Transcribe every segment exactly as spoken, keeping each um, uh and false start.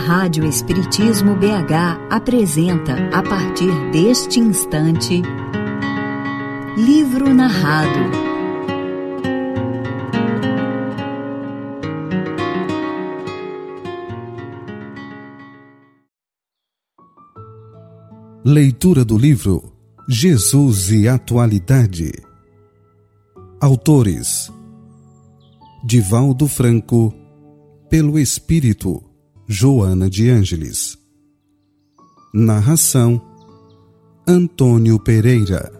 Rádio Espiritismo B H apresenta, a partir deste instante, Livro Narrado. Leitura do livro Jesus e Atualidade. Autores: Divaldo Franco, pelo Espírito Joana de Ângeles. Narração: Antônio Pereira.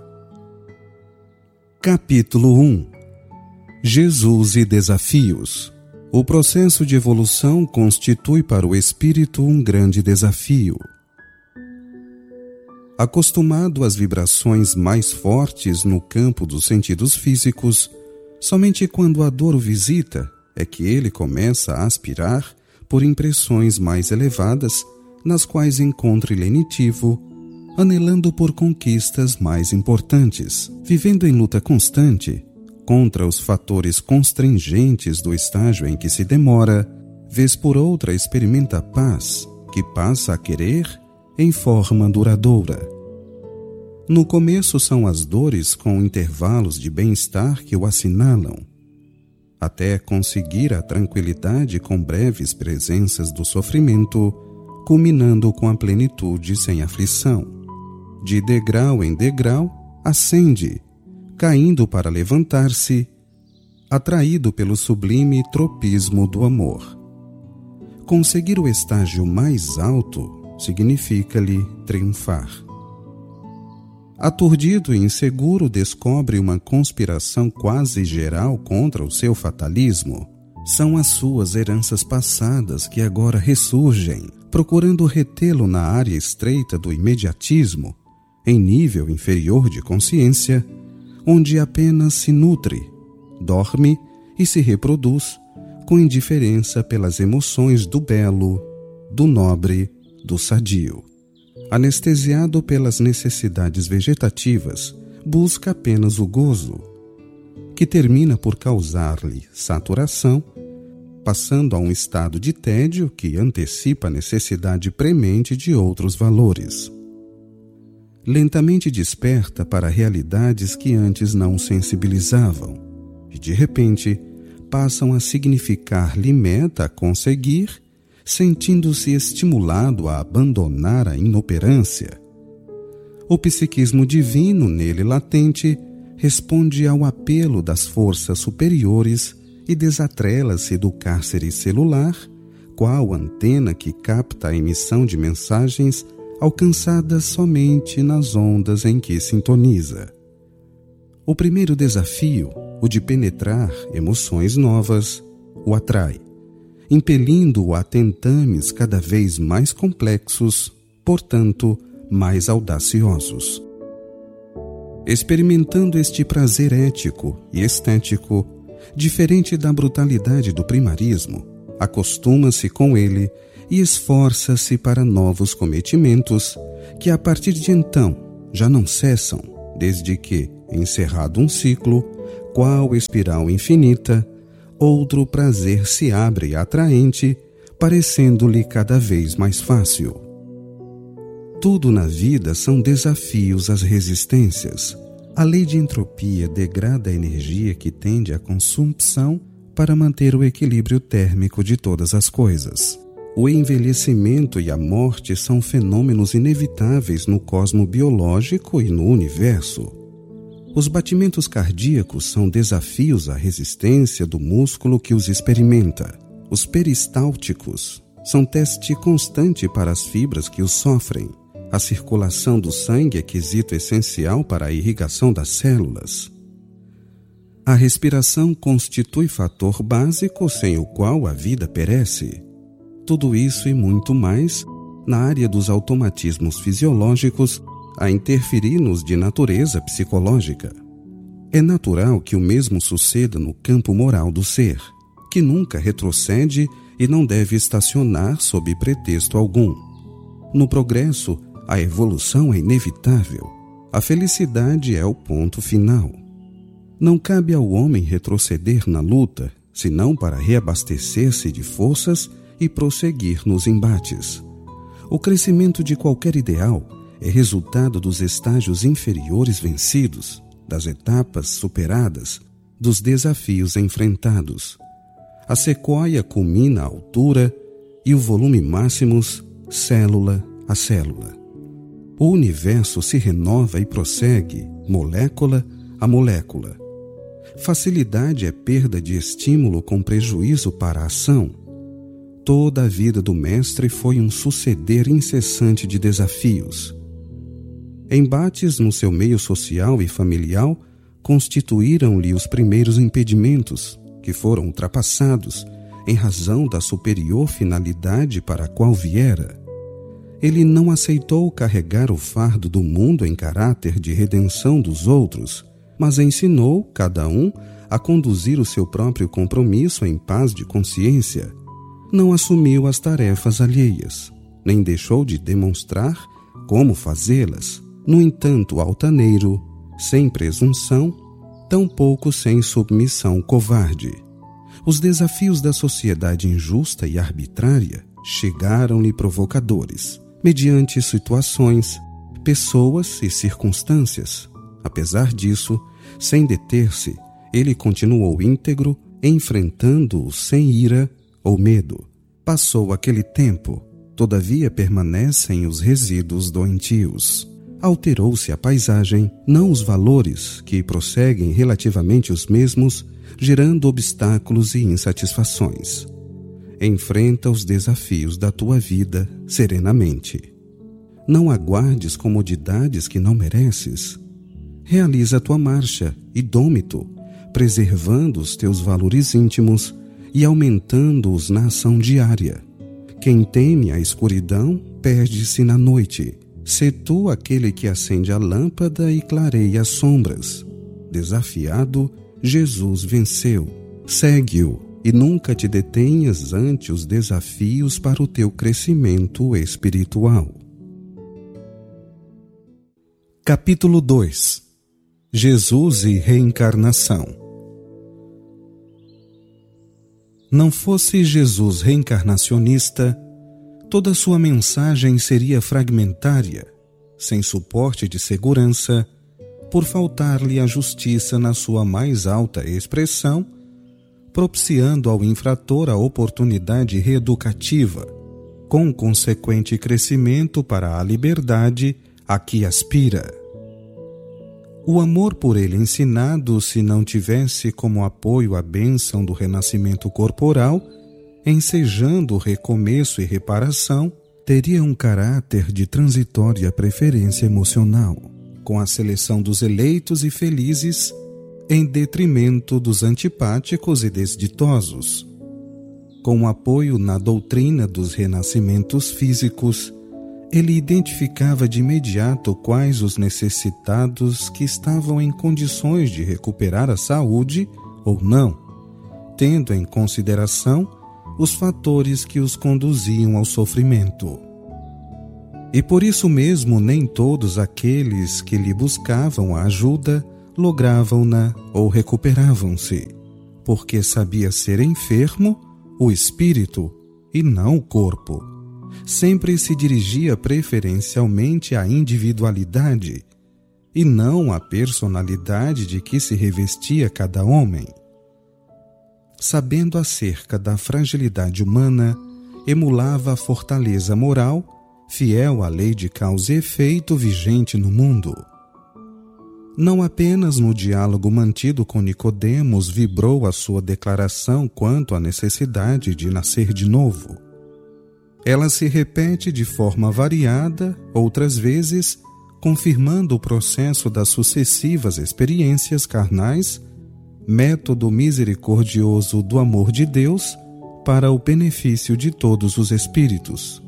Capítulo um. Jesus e desafios. O processo de evolução constitui para o espírito um grande desafio. Acostumado às vibrações mais fortes no campo dos sentidos físicos, somente quando a dor o visita é que ele começa a aspirar por impressões mais elevadas, nas quais encontra lenitivo, anelando por conquistas mais importantes, vivendo em luta constante contra os fatores constringentes do estágio em que se demora, vez por outra experimenta a paz, que passa a querer em forma duradoura. No começo são as dores com intervalos de bem-estar que o assinalam, até conseguir a tranquilidade com breves presenças do sofrimento, culminando com a plenitude sem aflição. De degrau em degrau, ascende, caindo para levantar-se, atraído pelo sublime tropismo do amor. Conseguir o estágio mais alto significa-lhe triunfar. Aturdido e inseguro, descobre uma conspiração quase geral contra o seu fatalismo. São as suas heranças passadas que agora ressurgem, procurando retê-lo na área estreita do imediatismo, em nível inferior de consciência, onde apenas se nutre, dorme e se reproduz com indiferença pelas emoções do belo, do nobre, do sadio. Anestesiado pelas necessidades vegetativas, busca apenas o gozo, que termina por causar-lhe saturação, passando a um estado de tédio que antecipa a necessidade premente de outros valores. Lentamente desperta para realidades que antes não o sensibilizavam, e de repente passam a significar-lhe meta a conseguir, sentindo-se estimulado a abandonar a inoperância. O psiquismo divino nele latente responde ao apelo das forças superiores e desatrela-se do cárcere celular, qual antena que capta a emissão de mensagens alcançadas somente nas ondas em que sintoniza. O primeiro desafio, o de penetrar emoções novas, o atrai, impelindo-o a tentames cada vez mais complexos, portanto, mais audaciosos. Experimentando este prazer ético e estético, diferente da brutalidade do primarismo, acostuma-se com ele e esforça-se para novos cometimentos, que a partir de então já não cessam, desde que, encerrado um ciclo, qual espiral infinita, outro prazer se abre atraente, parecendo-lhe cada vez mais fácil. Tudo na vida são desafios às resistências. A lei de entropia degrada a energia que tende à consumpção para manter o equilíbrio térmico de todas as coisas. O envelhecimento e a morte são fenômenos inevitáveis no cosmo biológico e no universo. Os batimentos cardíacos são desafios à resistência do músculo que os experimenta. Os peristálticos são teste constante para as fibras que os sofrem. A circulação do sangue é quesito essencial para a irrigação das células. A respiração constitui fator básico sem o qual a vida perece. Tudo isso e muito mais, na área dos automatismos fisiológicos, a interferir-nos de natureza psicológica. É natural que o mesmo suceda no campo moral do ser, que nunca retrocede e não deve estacionar sob pretexto algum. No progresso, a evolução é inevitável. A felicidade é o ponto final. Não cabe ao homem retroceder na luta, senão para reabastecer-se de forças e prosseguir nos embates. O crescimento de qualquer ideal é resultado dos estágios inferiores vencidos, das etapas superadas, dos desafios enfrentados. A sequoia culmina à altura e o volume máximos, célula a célula. O universo se renova e prossegue, molécula a molécula. Facilidade é perda de estímulo com prejuízo para a ação. Toda a vida do mestre foi um suceder incessante de desafios. Embates no seu meio social e familiar constituíram-lhe os primeiros impedimentos, que foram ultrapassados em razão da superior finalidade para a qual viera. Ele não aceitou carregar o fardo do mundo em caráter de redenção dos outros, mas ensinou cada um a conduzir o seu próprio compromisso em paz de consciência. Não assumiu as tarefas alheias, nem deixou de demonstrar como fazê-las. No entanto, altaneiro, sem presunção, tampouco sem submissão covarde. Os desafios da sociedade injusta e arbitrária chegaram-lhe provocadores, mediante situações, pessoas e circunstâncias. Apesar disso, sem deter-se, ele continuou íntegro, enfrentando-os sem ira ou medo. Passou aquele tempo, todavia permanecem os resíduos doentios. Alterou-se a paisagem, não os valores, que prosseguem relativamente os mesmos, gerando obstáculos e insatisfações. Enfrenta os desafios da tua vida serenamente. Não aguardes comodidades que não mereces. Realiza a tua marcha, idômito, preservando os teus valores íntimos e aumentando-os na ação diária. Quem teme a escuridão, perde-se na noite. Sê tu aquele que acende a lâmpada e clareia as sombras. Desafiado, Jesus venceu. Segue-o e nunca te detenhas ante os desafios para o teu crescimento espiritual. Capítulo dois. Jesus e reencarnação. Não fosse Jesus reencarnacionista, toda sua mensagem seria fragmentária, sem suporte de segurança, por faltar-lhe a justiça na sua mais alta expressão, propiciando ao infrator a oportunidade reeducativa, com consequente crescimento para a liberdade a que aspira. O amor por ele ensinado, se não tivesse como apoio a bênção do renascimento corporal, ensejando o recomeço e reparação, teria um caráter de transitória preferência emocional, com a seleção dos eleitos e felizes, em detrimento dos antipáticos e desditosos. Com apoio na doutrina dos renascimentos físicos, ele identificava de imediato quais os necessitados que estavam em condições de recuperar a saúde ou não, tendo em consideração os fatores que os conduziam ao sofrimento. E por isso mesmo nem todos aqueles que lhe buscavam a ajuda logravam-na ou recuperavam-se, porque sabia ser enfermo o espírito e não o corpo. Sempre se dirigia preferencialmente à individualidade e não à personalidade de que se revestia cada homem. Sabendo acerca da fragilidade humana, emulava a fortaleza moral, fiel à lei de causa e efeito vigente no mundo. Não apenas no diálogo mantido com Nicodemos vibrou a sua declaração quanto à necessidade de nascer de novo. Ela se repete de forma variada, outras vezes, confirmando o processo das sucessivas experiências carnais, método misericordioso do amor de Deus para o benefício de todos os espíritos.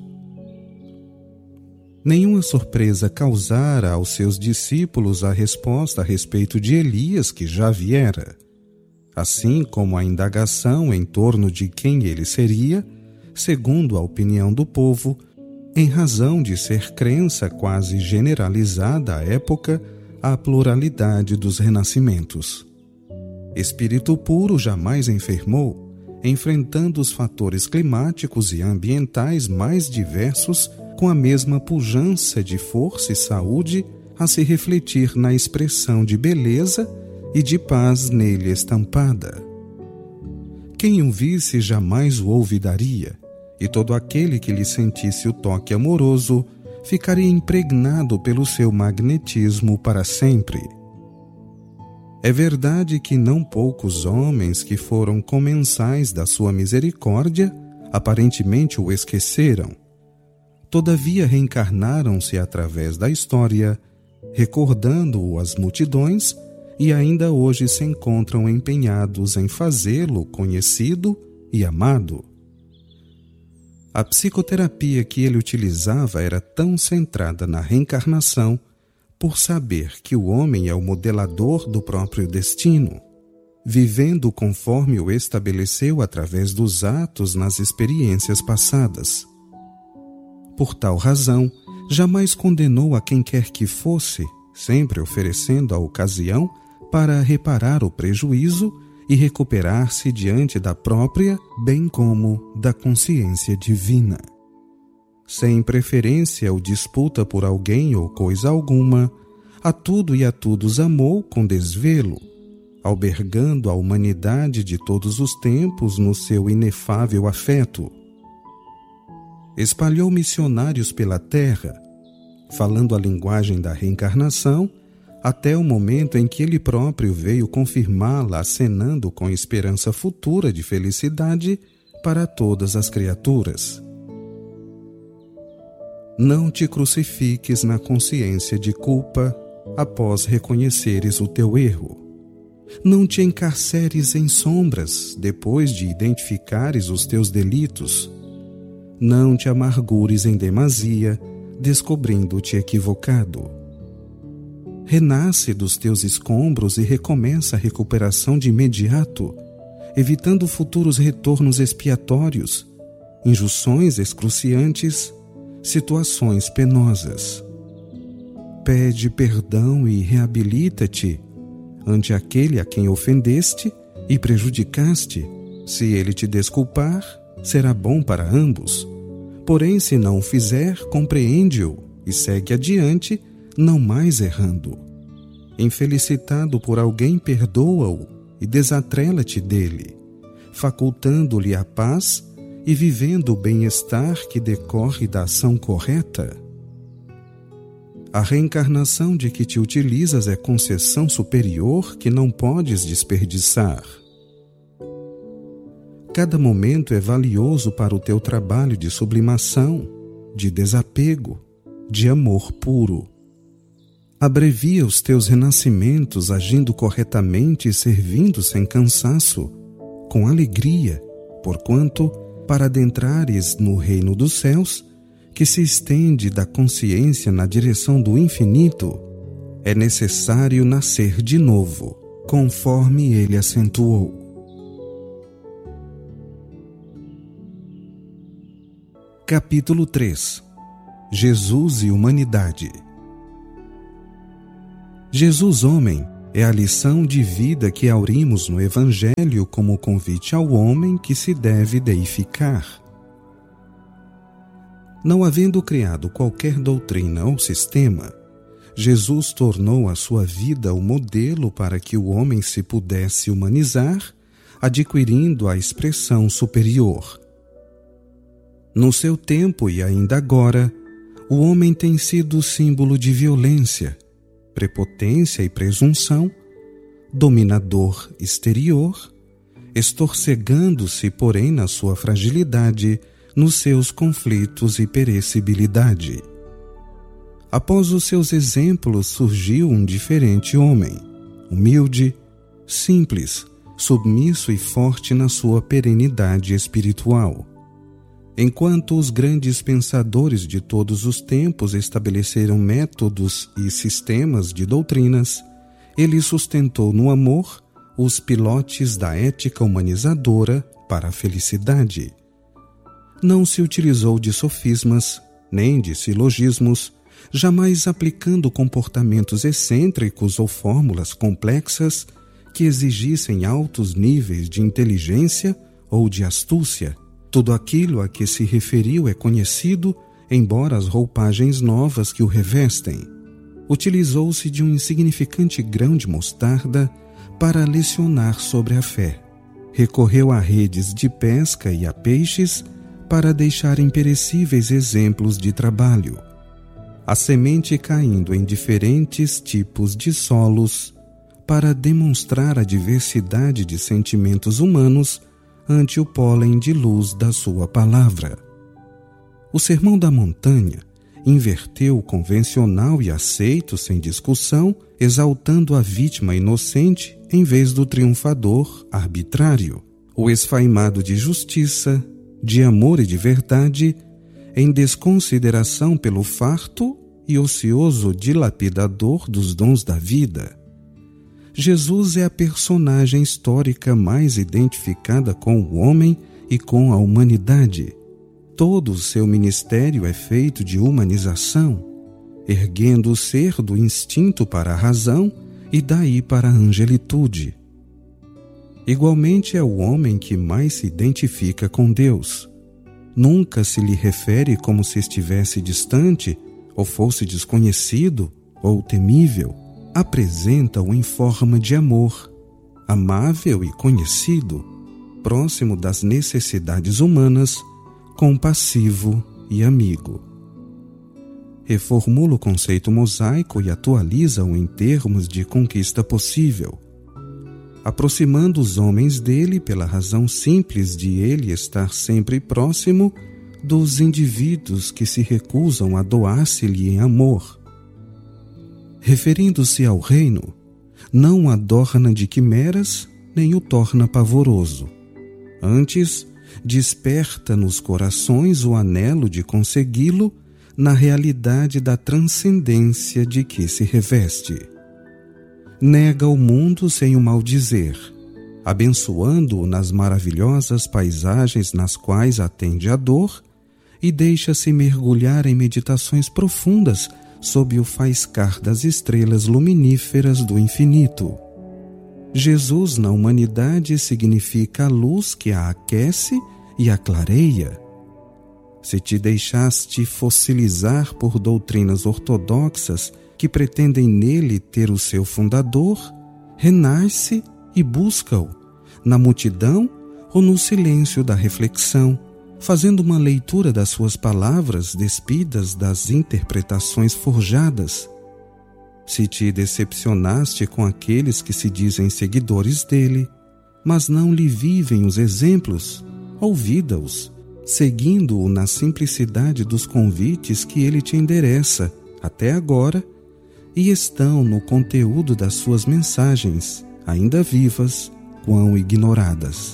Nenhuma surpresa causara aos seus discípulos a resposta a respeito de Elias que já viera, assim como a indagação em torno de quem ele seria, segundo a opinião do povo, em razão de ser crença quase generalizada à época a pluralidade dos renascimentos. Espírito puro jamais enfermou, enfrentando os fatores climáticos e ambientais mais diversos com a mesma pujança de força e saúde a se refletir na expressão de beleza e de paz nele estampada. Quem o visse jamais o olvidaria, e todo aquele que lhe sentisse o toque amoroso ficaria impregnado pelo seu magnetismo para sempre. É verdade que não poucos homens que foram comensais da sua misericórdia aparentemente o esqueceram. Todavia reencarnaram-se através da história, recordando-o às multidões, e ainda hoje se encontram empenhados em fazê-lo conhecido e amado. A psicoterapia que ele utilizava era tão centrada na reencarnação, por saber que o homem é o modelador do próprio destino, vivendo conforme o estabeleceu através dos atos nas experiências passadas. Por tal razão, jamais condenou a quem quer que fosse, sempre oferecendo a ocasião para reparar o prejuízo e recuperar-se diante da própria, bem como da consciência divina. Sem preferência ou disputa por alguém ou coisa alguma, a tudo e a todos amou com desvelo, albergando a humanidade de todos os tempos no seu inefável afeto. Espalhou missionários pela terra, falando a linguagem da reencarnação, até o momento em que ele próprio veio confirmá-la, acenando com esperança futura de felicidade para todas as criaturas. Não te crucifiques na consciência de culpa após reconheceres o teu erro. Não te encarceres em sombras depois de identificares os teus delitos. Não te amargures em demasia, descobrindo-te equivocado. Renasce dos teus escombros e recomeça a recuperação de imediato, evitando futuros retornos expiatórios, injunções excruciantes, situações penosas. Pede perdão e reabilita-te ante aquele a quem ofendeste e prejudicaste. Se ele te desculpar, será bom para ambos. Porém, se não o fizer, compreende-o e segue adiante, não mais errando. Infelicitado por alguém, perdoa-o e desatrela-te dele, facultando-lhe a paz e vivendo o bem-estar que decorre da ação correta. A reencarnação de que te utilizas é concessão superior que não podes desperdiçar. Cada momento é valioso para o teu trabalho de sublimação, de desapego, de amor puro. Abrevia os teus renascimentos agindo corretamente e servindo sem cansaço, com alegria, porquanto, para adentrares no reino dos céus, que se estende da consciência na direção do infinito, é necessário nascer de novo, conforme ele acentuou. Capítulo três. Jesus e Humanidade. Jesus homem é a lição de vida que aurimos no Evangelho como convite ao homem que se deve deificar. Não havendo criado qualquer doutrina ou sistema, Jesus tornou a sua vida o modelo para que o homem se pudesse humanizar, adquirindo a expressão superior. No seu tempo e ainda agora, o homem tem sido símbolo de violência, prepotência e presunção, dominador exterior, estorcegando-se, porém, na sua fragilidade, nos seus conflitos e perecibilidade. Após os seus exemplos surgiu um diferente homem, humilde, simples, submisso e forte na sua perenidade espiritual. Enquanto os grandes pensadores de todos os tempos estabeleceram métodos e sistemas de doutrinas, ele sustentou no amor os pilotes da ética humanizadora para a felicidade. Não se utilizou de sofismas, nem de silogismos, jamais aplicando comportamentos excêntricos ou fórmulas complexas que exigissem altos níveis de inteligência ou de astúcia. Tudo aquilo a que se referiu é conhecido, embora as roupagens novas que o revestem. Utilizou-se de um insignificante grão de mostarda para lecionar sobre a fé. Recorreu a redes de pesca e a peixes para deixar imperecíveis exemplos de trabalho. A semente caindo em diferentes tipos de solos para demonstrar a diversidade de sentimentos humanos ante o pólen de luz da sua palavra. O Sermão da Montanha inverteu o convencional e aceito sem discussão, exaltando a vítima inocente em vez do triunfador arbitrário, o esfaimado de justiça, de amor e de verdade, em desconsideração pelo farto e ocioso dilapidador dos dons da vida. Jesus é a personagem histórica mais identificada com o homem e com a humanidade. Todo o seu ministério é feito de humanização, erguendo o ser do instinto para a razão e daí para a angelitude. Igualmente é o homem que mais se identifica com Deus. Nunca se lhe refere como se estivesse distante, ou fosse desconhecido, ou temível. Apresenta-o em forma de amor, amável e conhecido, próximo das necessidades humanas, compassivo e amigo. Reformula o conceito mosaico e atualiza-o em termos de conquista possível, aproximando os homens dele pela razão simples de ele estar sempre próximo dos indivíduos que se recusam a doar-se-lhe em amor. Referindo-se ao reino, não o adorna de quimeras, nem o torna pavoroso. Antes, desperta nos corações o anelo de consegui-lo na realidade da transcendência de que se reveste. Nega o mundo sem o maldizer, abençoando-o nas maravilhosas paisagens nas quais atende a dor e deixa-se mergulhar em meditações profundas sob o faiscar das estrelas luminíferas do infinito. Jesus na humanidade significa a luz que a aquece e a clareia. Se te deixaste fossilizar por doutrinas ortodoxas que pretendem nele ter o seu fundador, renasce e busca-o, na multidão ou no silêncio da reflexão, fazendo uma leitura das suas palavras despidas das interpretações forjadas. Se te decepcionaste com aqueles que se dizem seguidores dele, mas não lhe vivem os exemplos, ouvida-os, seguindo-o na simplicidade dos convites que ele te endereça, até agora, e estão no conteúdo das suas mensagens, ainda vivas, quão ignoradas.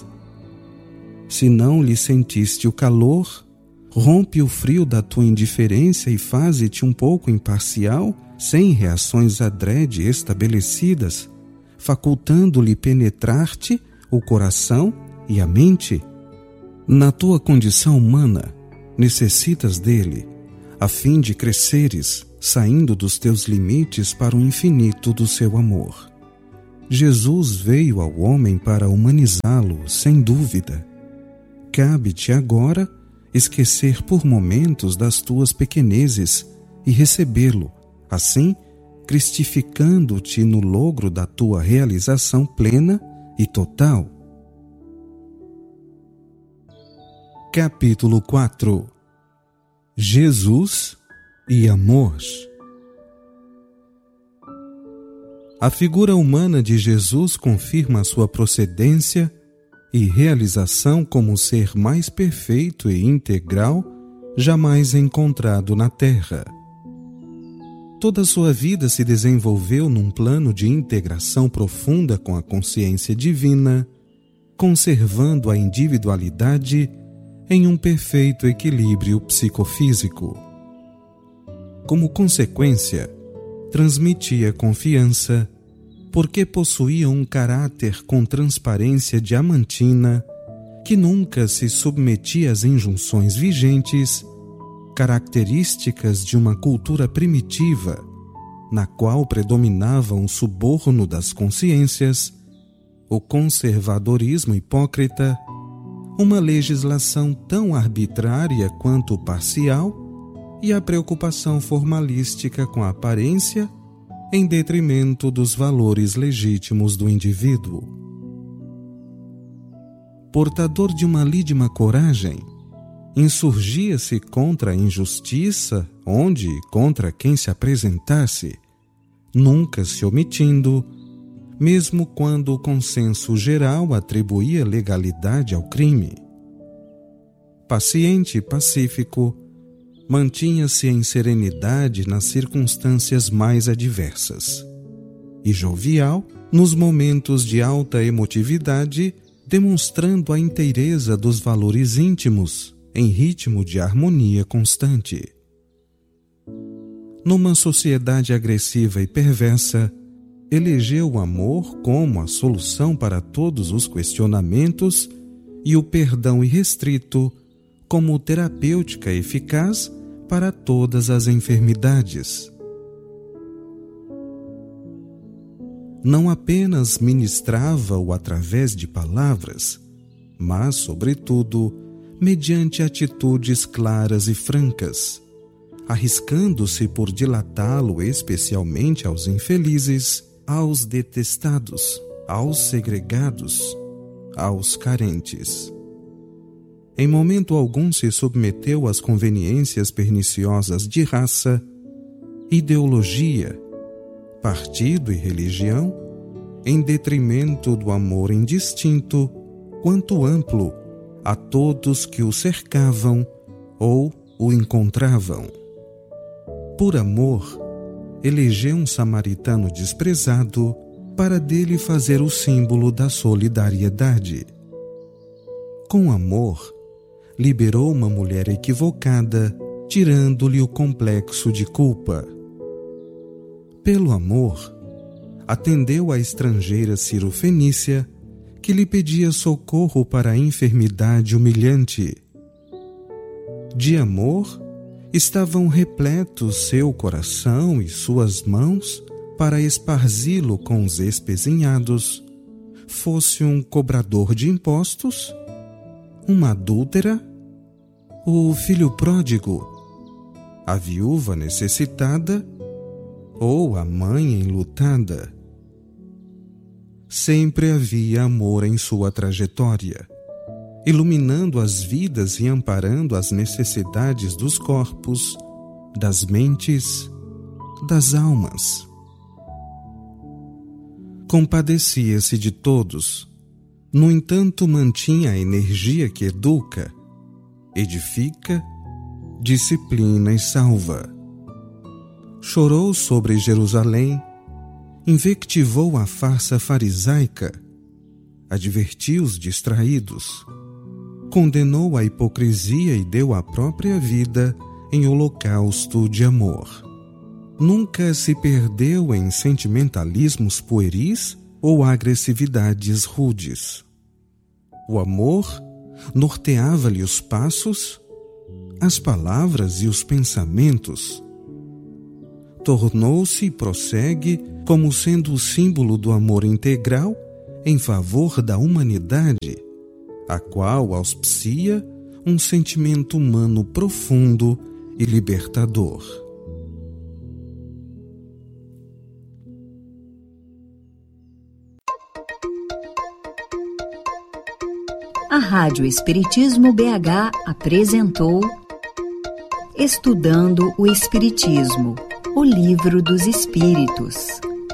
Se não lhe sentiste o calor, rompe o frio da tua indiferença e faze-te um pouco imparcial, sem reações adrede estabelecidas, facultando-lhe penetrar-te o coração e a mente. Na tua condição humana, necessitas dele, a fim de cresceres, saindo dos teus limites para o infinito do seu amor. Jesus veio ao homem para humanizá-lo, sem dúvida. Cabe-te agora esquecer por momentos das tuas pequenezes e recebê-lo, assim, cristificando-te no logro da tua realização plena e total. Capítulo quatro. Jesus e amor. A figura humana de Jesus confirma a sua procedência e realização como o ser mais perfeito e integral jamais encontrado na Terra. Toda sua vida se desenvolveu num plano de integração profunda com a consciência divina, conservando a individualidade em um perfeito equilíbrio psicofísico. Como consequência, transmitia confiança, porque possuía um caráter com transparência diamantina que nunca se submetia às injunções vigentes, características de uma cultura primitiva, na qual predominavam o suborno das consciências, o conservadorismo hipócrita, uma legislação tão arbitrária quanto parcial e a preocupação formalística com a aparência em detrimento dos valores legítimos do indivíduo. Portador de uma lídima coragem, insurgia-se contra a injustiça onde e contra quem se apresentasse, nunca se omitindo, mesmo quando o consenso geral atribuía legalidade ao crime. Paciente e pacífico, mantinha-se em serenidade nas circunstâncias mais adversas, e jovial nos momentos de alta emotividade, demonstrando a inteireza dos valores íntimos em ritmo de harmonia constante. Numa sociedade agressiva e perversa, elegeu o amor como a solução para todos os questionamentos e o perdão irrestrito como terapêutica eficaz para todas as enfermidades. Não apenas ministrava-o através de palavras, mas, sobretudo, mediante atitudes claras e francas, arriscando-se por dilatá-lo especialmente aos infelizes, aos detestados, aos segregados, aos carentes. Em momento algum se submeteu às conveniências perniciosas de raça, ideologia, partido e religião, em detrimento do amor indistinto, quanto amplo, a todos que o cercavam ou o encontravam. Por amor, elegeu um samaritano desprezado para dele fazer o símbolo da solidariedade. Com amor, liberou uma mulher equivocada, tirando-lhe o complexo de culpa. Pelo amor, atendeu a estrangeira Cirofenícia, que lhe pedia socorro para a enfermidade humilhante. De amor, estavam repletos seu coração e suas mãos para esparzi-lo com os espezinhados, fosse um cobrador de impostos, uma adúltera, o filho pródigo, a viúva necessitada ou a mãe enlutada. Sempre havia amor em sua trajetória, iluminando as vidas e amparando as necessidades dos corpos, das mentes, das almas. Compadecia-se de todos, no entanto mantinha a energia que educa, edifica, disciplina e salva. Chorou sobre Jerusalém, invectivou a farsa farisaica, advertiu os distraídos, condenou a hipocrisia e deu a própria vida em holocausto de amor. Nunca se perdeu em sentimentalismos pueris ou agressividades rudes. O amor norteava-lhe os passos, as palavras e os pensamentos. Tornou-se e prossegue como sendo o símbolo do amor integral em favor da humanidade, a qual auspicia um sentimento humano profundo e libertador. A Rádio Espiritismo B H apresentou Estudando o Espiritismo, o Livro dos Espíritos,